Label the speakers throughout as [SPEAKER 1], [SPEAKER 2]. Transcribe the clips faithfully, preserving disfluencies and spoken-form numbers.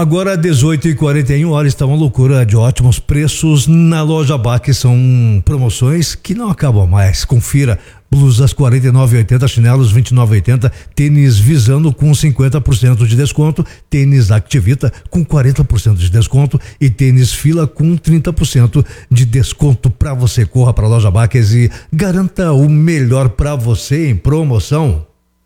[SPEAKER 1] Agora dezoito e quarenta e um horas, está uma loucura de ótimos preços na Loja Baque, são promoções que não acabam mais. Confira: blusas quarenta e nove e oitenta, chinelos vinte e nove e oitenta, tênis Visano com cinquenta por cento de desconto, tênis Activita com quarenta por cento de desconto e tênis Fila com trinta por cento de desconto para você. Corra para a Loja Baques e garanta o melhor para você em promoção.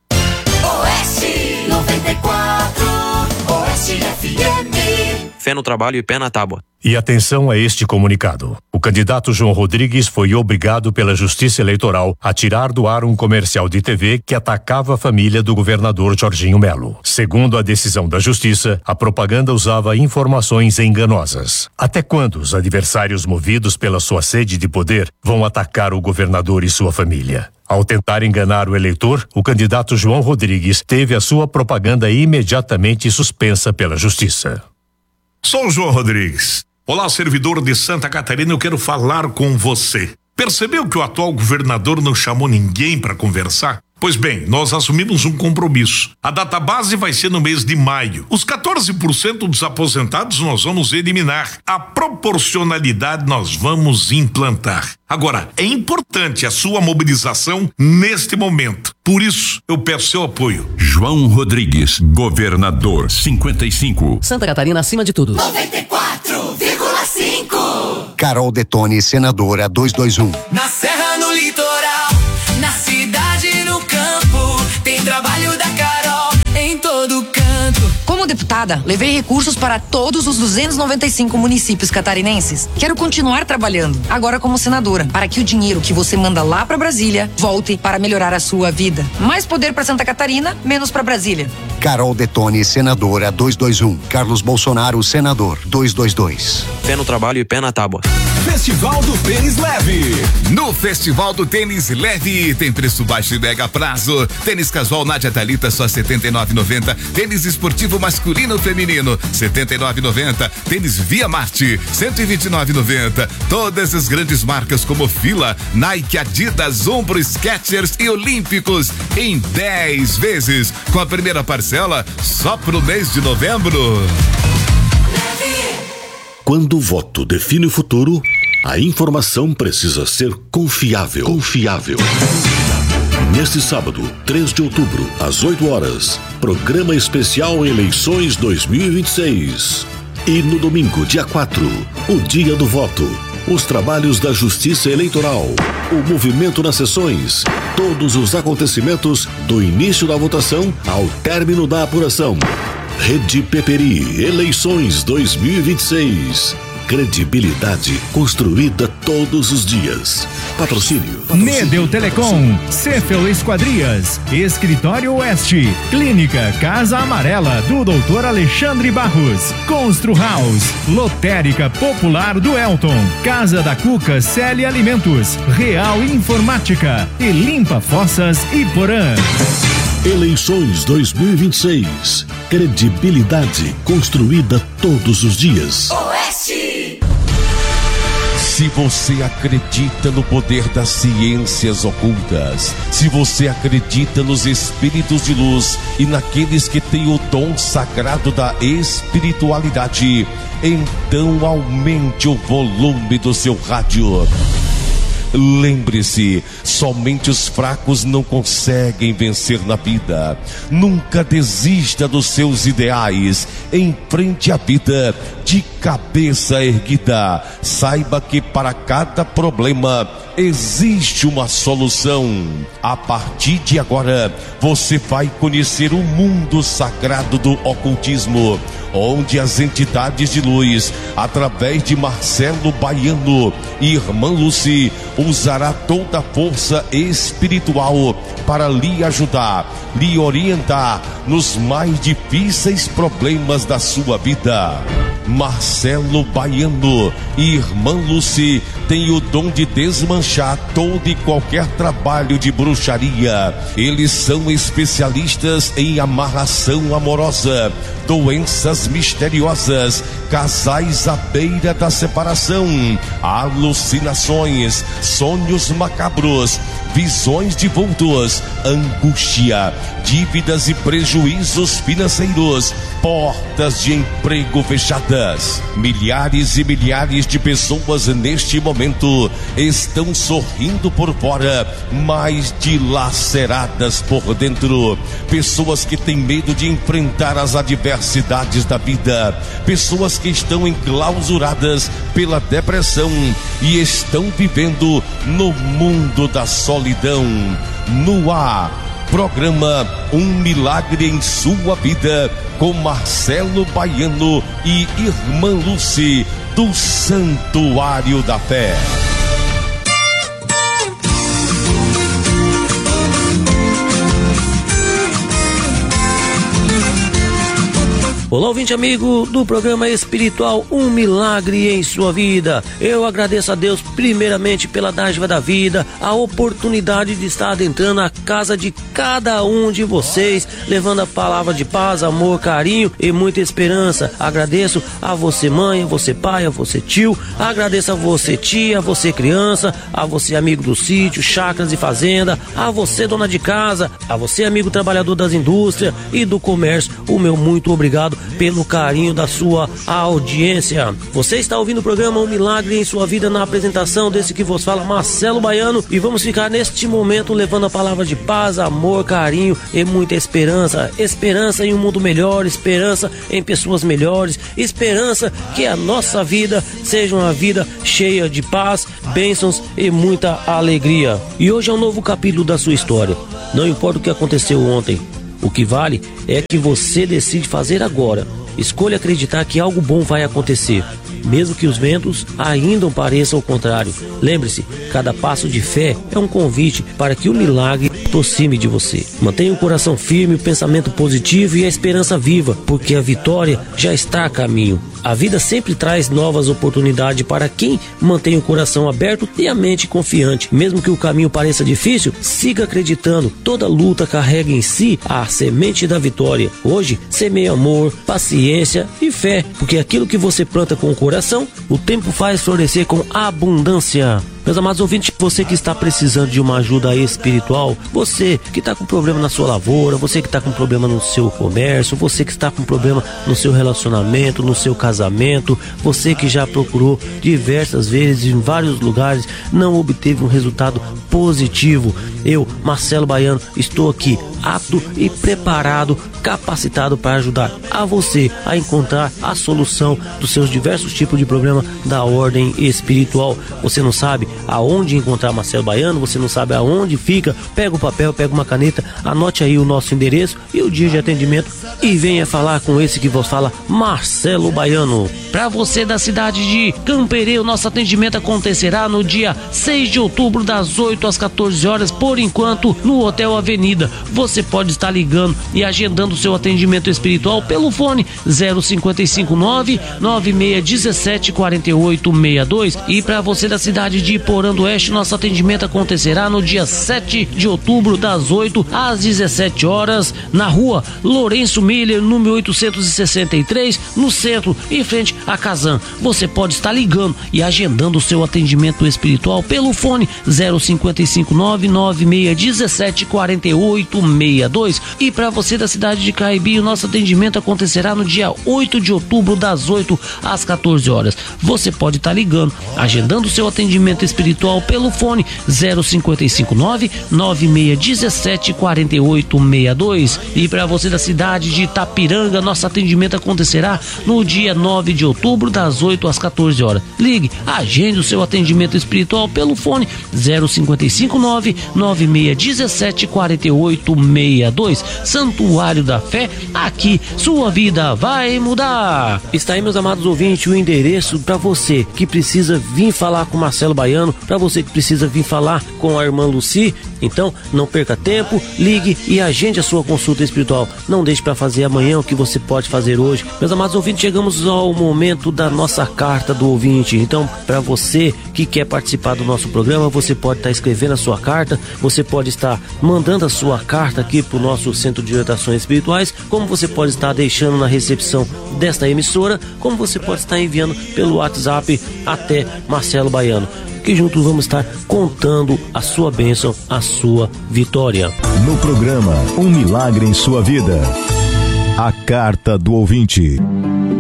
[SPEAKER 2] Oeste noventa e quatro, Oeste F M.
[SPEAKER 3] Fé no trabalho e pé na tábua.
[SPEAKER 4] E atenção a este comunicado. O candidato João Rodrigues foi obrigado pela Justiça Eleitoral a tirar do ar um comercial de T V que atacava a família do governador Jorginho Melo. Segundo a decisão da Justiça, a propaganda usava informações enganosas. Até quando os adversários movidos pela sua sede de poder vão atacar o governador e sua família? Ao tentar enganar o eleitor, o candidato João Rodrigues teve a sua propaganda imediatamente suspensa pela Justiça.
[SPEAKER 5] Sou o João Rodrigues. Olá, servidor de Santa Catarina, eu quero falar com você. Percebeu que o atual governador não chamou ninguém para conversar? Pois bem, nós assumimos um compromisso. A data base vai ser no mês de maio. Os quatorze por cento dos aposentados nós vamos eliminar. A proporcionalidade nós vamos implantar. Agora, é importante a sua mobilização neste momento. Por isso, eu peço seu apoio.
[SPEAKER 6] João Rodrigues, governador cinquenta e cinco.
[SPEAKER 7] Santa Catarina acima de tudo.
[SPEAKER 2] noventa e quatro vírgula cinco.
[SPEAKER 8] Carol Detone, senadora duzentos e vinte e um.
[SPEAKER 2] Na serra, no litoral, na cidade, no campo, tem trabalho da Carol em todo canto.
[SPEAKER 9] Como deputada, levei recursos para todos os duzentos e noventa e cinco municípios catarinenses. Quero continuar trabalhando, agora como senadora, para que o dinheiro que você manda lá para Brasília volte para melhorar a sua vida. Mais poder para Santa Catarina, menos para Brasília.
[SPEAKER 8] Carol Detone, senadora duzentos e vinte e um. Carlos Bolsonaro, senador duzentos e vinte e dois.
[SPEAKER 3] Fé no trabalho e pé na tábua.
[SPEAKER 10] Festival do Tênis Leve. No Festival do Tênis Leve tem preço baixo e mega prazo. Tênis casual Nádia Thalita só setenta e nove reais e noventa centavos. Tênis esportivo masculino ou feminino setenta e nove reais e noventa centavos. Tênis Via Marte cento e vinte e nove reais e noventa centavos. Todas as grandes marcas como Fila, Nike, Adidas, Ombro, Skechers e Olímpicos em dez vezes com a primeira parcela só pro mês de novembro.
[SPEAKER 11] Quando o voto define o futuro, a informação precisa ser confiável. Confiável. Neste sábado, três de outubro, às oito horas, programa especial Eleições dois mil e vinte e seis. E no domingo, dia quatro, o dia do voto, os trabalhos da Justiça Eleitoral, o movimento nas sessões, todos os acontecimentos do início da votação ao término da apuração. Rede Peperi, Eleições dois mil e vinte e seis. Credibilidade construída todos os dias. Patrocínio.
[SPEAKER 12] Nedel Telecom, Cefel Esquadrias, Escritório Oeste, Clínica Casa Amarela do doutor Alexandre Barros, Constru House, Lotérica Popular do Elton, Casa da Cuca Célia Alimentos, Real Informática e Limpa Fossas e Porã.
[SPEAKER 11] Eleições dois mil e vinte e seis. Credibilidade construída todos os dias.
[SPEAKER 2] Oeste.
[SPEAKER 13] Se você acredita no poder das ciências ocultas, se você acredita nos espíritos de luz e naqueles que têm o dom sagrado da espiritualidade, então aumente o volume do seu rádio. Lembre-se, somente os fracos não conseguem vencer na vida. Nunca desista dos seus ideais. Enfrente a vida de cabeça erguida. Saiba que para cada problema existe uma solução. A partir de agora, você vai conhecer o mundo sagrado do ocultismo, onde as entidades de luz, através de Marcelo Baiano e Irmã Lucy, usará toda a força espiritual para lhe ajudar, lhe orientar nos mais difíceis problemas da sua vida. Marcelo Baiano e Irmã Lucy tem o dom de desmanchar todo e qualquer trabalho de bruxaria. Eles são especialistas em amarração amorosa, doenças misteriosas, casais à beira da separação, alucinações, sonhos macabros, visões de vultos, angústia, dívidas e prejuízos financeiros, portas de emprego fechadas. Milhares e milhares de pessoas neste momento estão sorrindo por fora, mas dilaceradas por dentro. Pessoas que têm medo de enfrentar as adversidades da vida, pessoas que estão enclausuradas pela depressão e estão vivendo no mundo da solidão. No ar, programa Um Milagre em Sua Vida, com Marcelo Baiano e Irmã Lucy, do Santuário da Fé.
[SPEAKER 7] Olá, ouvinte amigo do programa espiritual Um Milagre em Sua Vida. Eu agradeço a Deus primeiramente pela dádiva da vida, a oportunidade de estar adentrando a casa de cada um de vocês, levando a palavra de paz, amor, carinho e muita esperança. Agradeço a você mãe, a você pai, a você tio, agradeço a você tia, a você criança, a você amigo do sítio, chácaras e fazenda, a você dona de casa, a você amigo trabalhador das indústrias e do comércio, o meu muito obrigado pelo carinho da sua audiência. Você está ouvindo o programa Um Milagre em Sua Vida, na apresentação desse que vos fala, Marcelo Baiano, e vamos ficar neste momento levando a palavra de paz, amor, carinho e muita esperança. Esperança em um mundo melhor, esperança em pessoas melhores, esperança que a nossa vida seja uma vida cheia de paz, bênçãos e muita alegria. E hoje é um novo capítulo da sua história. Não importa o que aconteceu ontem, o que vale é que você decide fazer agora. Escolha acreditar que algo bom vai acontecer, mesmo que os ventos ainda pareçam ao contrário. Lembre-se, cada passo de fé é um convite para que o milagre aproxime de você. Mantenha o coração firme, o pensamento positivo e a esperança viva, porque a vitória já está a caminho. A vida sempre traz novas oportunidades para quem mantém o coração aberto e a mente confiante. Mesmo que o caminho pareça difícil, siga acreditando. Toda luta carrega em si a semente da vitória. Hoje, semeie amor, paciência e fé, porque aquilo que você planta com o coração, o tempo faz florescer com abundância. Meus amados ouvintes, você que está precisando de uma ajuda espiritual, você que está com problema na sua lavoura, você que está com problema no seu comércio, você que está com problema no seu relacionamento, no seu casamento, você que já procurou diversas vezes em vários lugares, não obteve um resultado positivo. Eu, Marcelo Baiano, estou aqui apto e preparado, capacitado para ajudar a você a encontrar a solução dos seus diversos tipos de problema da ordem espiritual. Você não sabe aonde encontrar Marcelo Baiano, você não sabe aonde fica, pega o papel, pega uma caneta, anote aí o nosso endereço e o dia de atendimento e venha falar com esse que vos fala, Marcelo Baiano. Para você da cidade de Camperê, o nosso atendimento acontecerá no dia seis de outubro, das oito às quatorze horas, por enquanto no Hotel Avenida. Você pode estar ligando e agendando o seu atendimento espiritual pelo fone zero cinco cinco nove, nove seis um sete, quatro oito seis dois. E para você da cidade de Porã do Oeste, nosso atendimento acontecerá no dia sete de outubro, das oito às dezessete horas, na rua Lourenço Miller, número oitocentos e sessenta e três, no centro, em frente a Casan. Você pode estar ligando e agendando o seu atendimento espiritual pelo fone zero cinco cinco nove, nove seis um sete, quatro oito seis dois. E para você da cidade de Caibi, o nosso atendimento acontecerá no dia oito de outubro, das oito às quatorze horas. Você pode estar ligando, agendando o seu atendimento espiritual pelo fone zero cinco cinco nove, nove seis um sete, quatro oito seis dois. E para você da cidade de Itapiranga, nosso atendimento acontecerá no dia nove de outubro, das oito às quatorze horas. Ligue, agende o seu atendimento espiritual pelo fone zero cinco cinco nove, nove seis um sete, quatro oito seis dois. Santuário da Fé, aqui sua vida vai mudar. Está aí, meus amados ouvintes, o endereço para você que precisa vir falar com Marcelo Baiano, para você que precisa vir falar com a irmã Lucy. Então, não perca tempo, ligue e agende a sua consulta espiritual. Não deixe para fazer amanhã o que você pode fazer hoje. Meus amados ouvintes, chegamos ao momento da nossa carta do ouvinte. Então, para você que quer participar do nosso programa, você pode estar escrevendo a sua carta, você pode estar mandando a sua carta aqui para o nosso Centro de Orientações Espirituais, como você pode estar deixando na recepção desta emissora, como você pode estar enviando pelo WhatsApp até Marcelo Baiano, que juntos vamos estar contando a sua bênção, a sua vitória.
[SPEAKER 12] No programa Um Milagre em Sua Vida, a carta do ouvinte.